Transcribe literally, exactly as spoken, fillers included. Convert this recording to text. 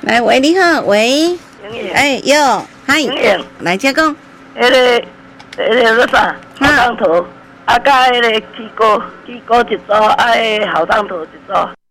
来，喂，你好，喂，哎，有，嗨，来，请讲。 迄个，迄个啥？好当头，啊，甲迄个鸡膏，鸡膏一组，啊，迄个好当头一组。